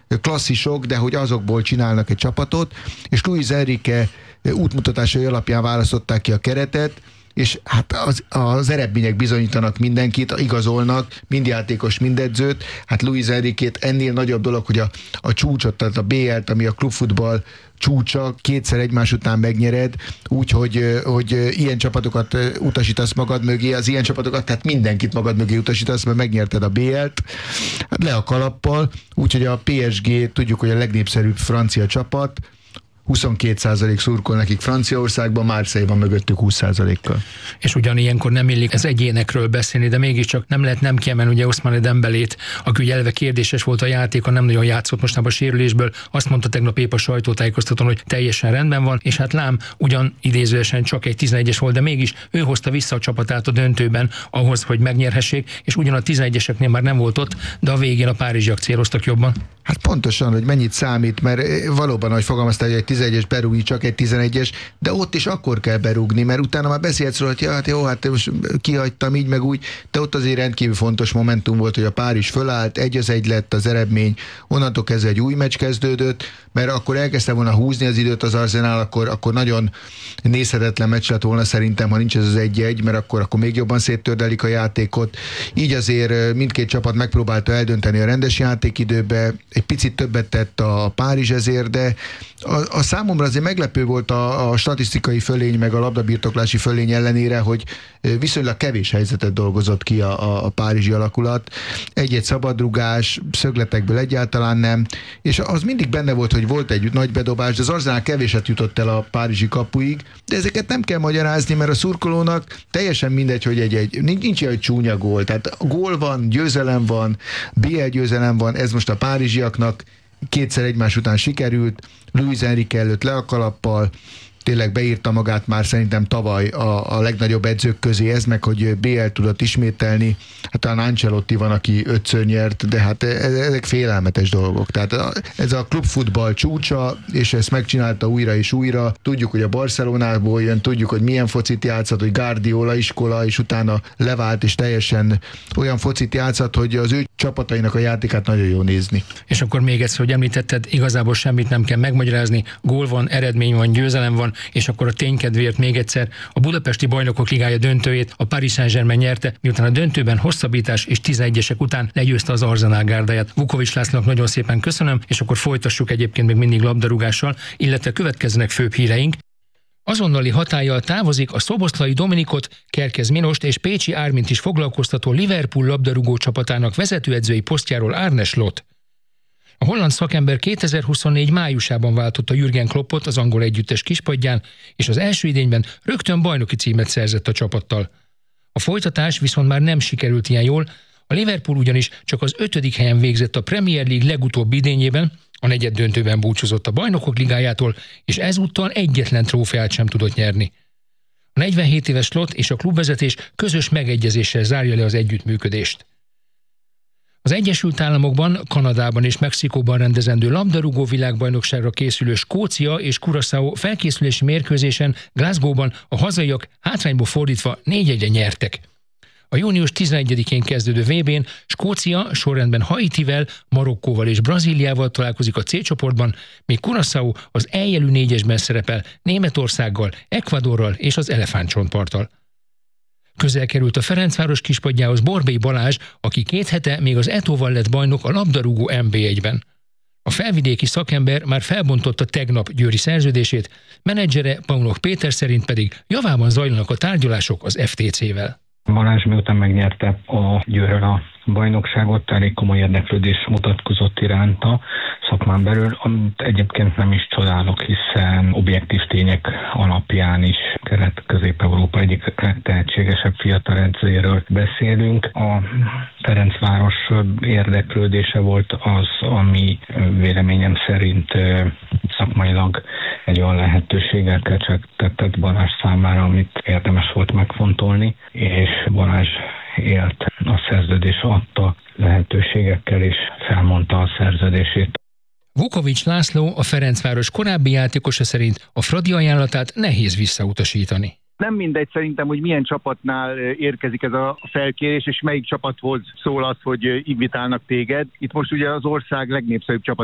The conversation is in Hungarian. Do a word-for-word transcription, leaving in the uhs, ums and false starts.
klasszisok, de hogy azokból csinálnak egy csapatot, és Luis Enrique útmutatásai alapján választották ki a keretet, és hát az, az eredmények bizonyítanak mindenkit, igazolnak, mind játékos, mind edzőt. Hát Luis Enriquét ennél nagyobb dolog, hogy a, a csúcsot, tehát a bé el-t, ami a klubfutball csúcsa, kétszer egymás után megnyered, úgyhogy hogy ilyen csapatokat utasítasz magad mögé, az ilyen csapatokat, tehát mindenkit magad mögé utasítasz, mert megnyerted a bé el-t, hát le a kalappal, úgyhogy a pé es gé, tudjuk, hogy a legnépszerűbb francia csapat, huszonkét százalék szurkol nekik Franciaországban, Marseille-ban mögöttük húsz százalékkal. És ugyanilyenkor nem illik az egyénekről beszélni, de mégiscsak nem lehet nem kiemelni ugye Ousmane Dembélét, aki ugye eleve kérdéses volt a játéka, nem nagyon játszott mostanában a sérülésből, azt mondta tegnap épp a sajtótájékoztatón, hogy teljesen rendben van, és hát lám, ugyan idézőesen csak egy tizenegyes volt, de mégis ő hozta vissza a csapatát a döntőben ahhoz, hogy megnyerhessék, és ugyan a tizenegyeseknél már nem volt ott, de a végén a párizsiak céloztak jobban. Hát pontosan, hogy mennyit számít, mert valóban, ahogy fogalmaztál, hogy egy tizenegyes berúgni, csak egy tizenegyes, de ott is akkor kell berúgni, mert utána már beszélsz róla, hogy ja, hát jó, hát most kihagytam így meg úgy, de ott azért rendkívül fontos momentum volt, hogy a Párizs fölállt, egy az egy lett az eredmény, onnantól kezdve egy új meccs kezdődött, mert akkor elkezdte volna húzni az időt az Arsenal, akkor, akkor nagyon nézhetetlen meccs lett volna szerintem, ha nincs ez az egy-egy, mert akkor, akkor még jobban széttördelik a játékot. Így azért mindkét csapat megpróbálta eldönteni a rendes játékidőbe, egy picit többet tett a Párizs ezért, de a, a számomra azért meglepő volt a, a statisztikai fölény, meg a labdabirtoklási fölény ellenére, hogy viszonylag kevés helyzetet dolgozott ki a, a párizsi alakulat. Egy-egy szabadrugás, szögletekből egyáltalán nem, és az mindig benne volt, hogy volt egy nagy bedobás, de az Arsenal kevéset jutott el a párizsi kapuig, de ezeket nem kell magyarázni, mert a szurkolónak teljesen mindegy, hogy egy-egy, nincs ilyen, hogy csúnya gól, tehát gól van, győzelem van, bé el győzelem van, ez most a párizsiaknak kétszer egymás után sikerült, Luis Enrique előtt le a kalappal, tényleg beírta magát már szerintem tavaly a, a legnagyobb edzők közé, ez meg, hogy bé el tudott ismételni, hát talán Ancelotti van, aki ötször nyert, de hát ezek félelmetes dolgok. Tehát ez a klubfutball csúcsa, és ezt megcsinálta újra és újra. Tudjuk, hogy a Barcelonából jön, tudjuk, hogy milyen focit játszott, hogy Guardiola iskola, és utána levált, és teljesen olyan focit játszott, hogy az ő csapatainak a játékát nagyon jó nézni. És akkor még egyszer, hogy említetted, igazából semmit nem kell megmagyarázni, gól van, eredmény van, győzelem van, és akkor a ténykedvéért még egyszer a Budapesti Bajnokok Ligája döntőjét a Paris Saint-Germain nyerte, miután a döntőben hosszabbítás és tizenegyesek után legyőzte az Arsenal gárdáját. Vukovics Lászlónak nagyon szépen köszönöm, és akkor folytassuk egyébként még mindig labdarúgással, illetve következnek főbb híreink. Azonnali hatállyal távozik a szoboszlai Dominikot, Kerkez Milost és Pécsi Ármint is foglalkoztató Liverpool labdarúgó csapatának vezetőedzői posztjáról Arne Slot. A holland szakember kétezer-huszonnégy májusában váltotta Jürgen Kloppot az angol együttes kispadján, és az első idényben rögtön bajnoki címet szerzett a csapattal. A folytatás viszont már nem sikerült ilyen jól, a Liverpool ugyanis csak az ötödik helyen végzett a Premier League legutóbbi idényében, a negyed döntőben búcsúzott a Bajnokok Ligájától, és ezúttal egyetlen trófeát sem tudott nyerni. A negyvenhét éves Slot és a klubvezetés közös megegyezéssel zárja le az együttműködést. Az Egyesült Államokban, Kanadában és Mexikóban rendezendő labdarúgó világbajnokságra készülő Skócia és Curaçao felkészülési mérkőzésen Glasgow-ban a hazaiak hátrányból fordítva négy egyre nyertek. A június tizenegyedikén kezdődő vé bén Skócia sorrendben Haitivel, Marokkóval és Brazíliával találkozik a C csoportban, míg Curaçao az eljelű négyesben szerepel Németországgal, Ecuadorral és az Elefántcsontparttal. Közel került a Ferencváros kispadjához Borbély Balázs, aki két hete még az Etóval lett bajnok a labdarúgó em bé egyben. A felvidéki szakember már felbontotta tegnap győri szerződését, menedzsere Paunok Péter szerint pedig javában zajlanak a tárgyalások az ef té cével. Balázs miután megnyerte a Győrről a bajnokságot, elég komoly érdeklődés mutatkozott iránta szakmán belül, amit egyébként nem is csodálok, hiszen objektív tények alapján is Kelet-Közép-Európa egyik tehetségesebb fiatal edzőjéről beszélünk. A Ferencváros érdeklődése volt az, ami véleményem szerint szakmailag egy olyan lehetőséggel kecsegtetett Balázs számára, amit érdemes volt megfontolni, és Balázs élt a szerződés adta lehetőségekkel, és felmondta a szerződését. Vukovics László, a Ferencváros korábbi játékosa szerint a Fradi ajánlatát nehéz visszautasítani. Nem mindegy szerintem, hogy milyen csapatnál érkezik ez a felkérés, és melyik csapathoz szól az, hogy invitálnak téged. Itt most ugye az ország legnépszerűbb csapat